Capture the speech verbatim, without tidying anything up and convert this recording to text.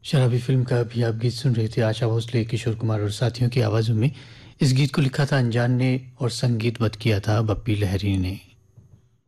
शराबी फिल्म का अभी आप गीत सुन रहे थे। आशा भोसले, किशोर कुमार और साथियों की आवाज़ों में। इस गीत को लिखा था अनजान ने और संगीतबद्ध किया था बप्पी लहरी ने।